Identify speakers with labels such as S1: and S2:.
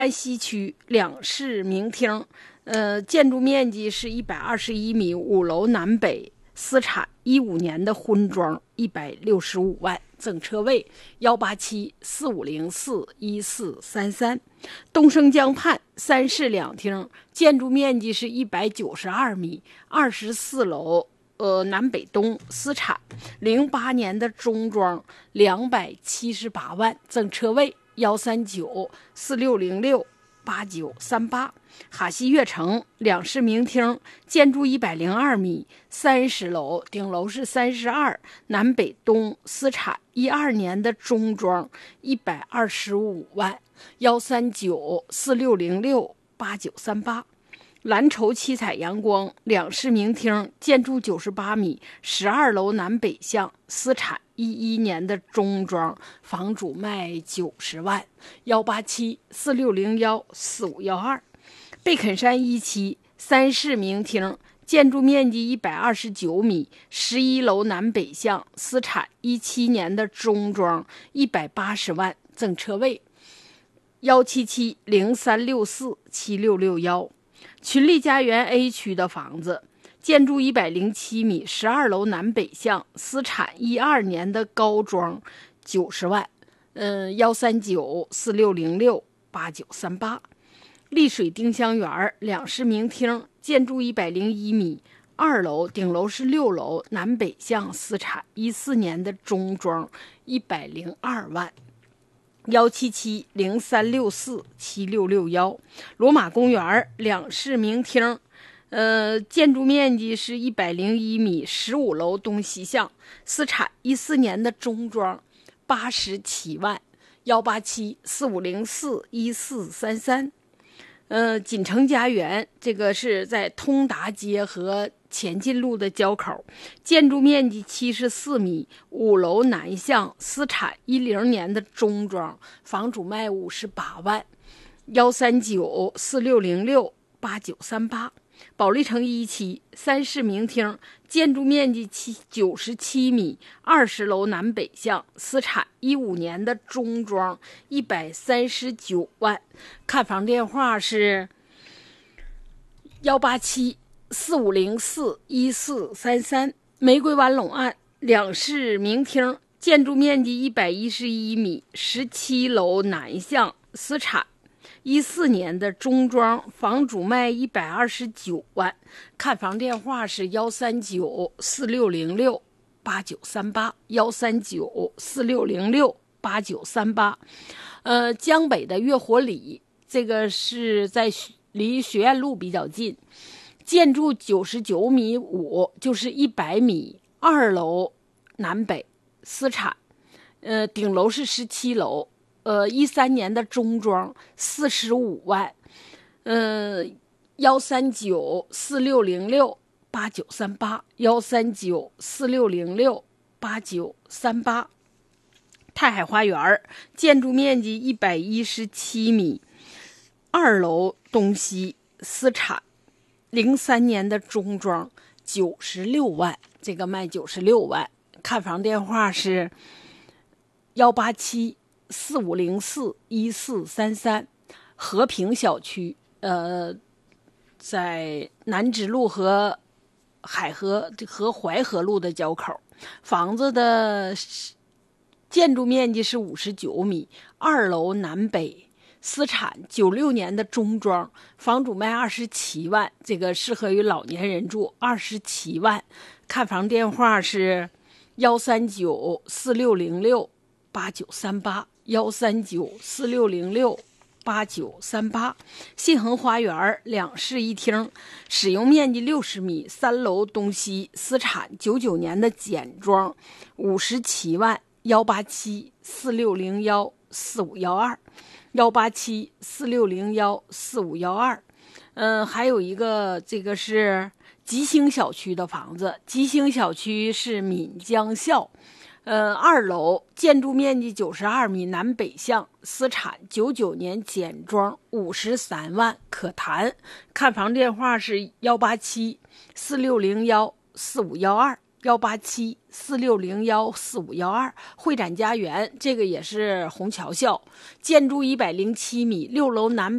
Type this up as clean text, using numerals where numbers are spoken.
S1: 山西区两室明厅，建筑面积是121米，5楼南北，私产15年的婚装，165万，赠车位18745041433。东升江畔3室2厅，建筑面积是192米，24楼，南北东，私产08年的中装，278万，赠车位13946068938。哈西悦城两室明厅，建筑102米，30楼，顶楼是32，南北东，私产12年的中装125万，13946068938。蓝筹七彩阳光两室明厅，建筑98米，12楼南北向，私产11年的中装，房主卖90万，18746014512。贝肯山173室明厅，建筑面积129米，11楼南北向，私产17年的中装，180万，赠车位17703647661。群力家园 A 区的房子，建筑107米，12楼南北向，私产12年的高装90万，13946068938。丽水丁香园两室明厅，建筑101米，2楼，顶楼是6楼，南北向，私产14年的中装102万，17703647661。罗马公园两室明厅，建筑面积是101米，15楼东西向，私产14年的中装87万，18745041433。锦城家园，这个是在通达街和前进路的交口，建筑面积74米，5楼南向，私产10年的中装，房主卖58万，13946068938。保利城173室明厅，建筑面积97米，20楼南北向，私产15年的中装139万。看房电话是18745041433。玫瑰湾陇岸两室明厅，建筑面积111米，17楼南向，私产14年的中装，房主卖129万。看房电话是13946068938，13946068938。江北的月火里，这个是在离学院路比较近，建筑99米5，就是100米，2楼南北，私产，顶楼是17楼，13年的中装45万，13946068938，13946068938。太海花园建筑面积117米，2楼东西，私产03年的中装96万，这个卖96万。看房电话是18745041433。和平小区，在南直路和海河和淮河路的交口，房子的建筑面积是59米，2楼南北，私产96年的中装，房主卖27万，这个适合于老年人住，27万。看房电话是13946068938，13946068938。信恒花园两室1厅，使用面积60米，3楼东西，私产99年的简装，57万，18746014512，18746014512。还有一个，这个是吉星小区的房子，吉星小区是闽江校，2楼，建筑面积92米，南北向，私产99年简装53万，可谈。看房电话是18746014512。 18746014512。会展家园这个也是虹桥校，建筑107米，6楼南